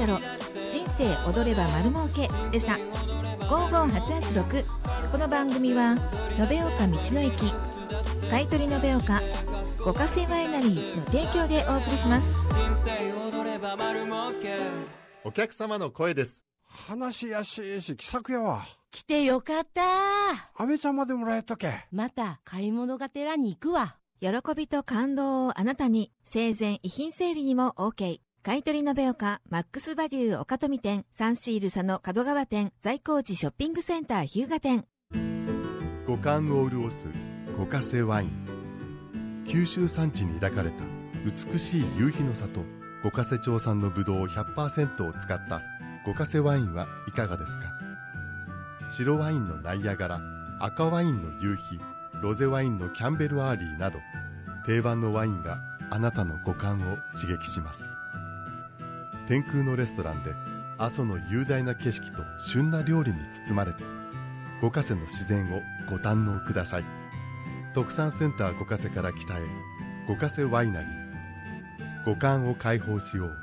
ジャロ、人生踊れば丸儲けでした。55886。この番組は延岡道の駅、買取延岡、五ヶ瀬ワイナリーの提供でお送りします。 お客様の声です。 話やしいし気さくやわ。 来てよかった。 アメちゃんまでもらえたけ。 また買い物がてらに行くわ。 喜びと感動をあなたに。生前遺品整理にも OK。買取延岡マックスバデュー岡富店、サンシール佐野角川店、在光寺ショッピングセンター日向店。 五感を潤す五ヶ瀬ワイン。九州山地に抱かれた美しい夕日の里、五ヶ瀬町産のブドウ 100% を使った五ヶ瀬ワインはいかがですか。白ワインのナイアガラ、赤ワインの夕日、ロゼワインのキャンベルアーリーなど、定番のワインがあなたの五感を刺激します。天空のレストランで阿蘇の雄大な景色と旬な料理に包まれて、五ヶ瀬の自然をご堪能ください。特産センター五ヶ瀬から北へ、五ヶ瀬ワイナリー。五感を開放しよう。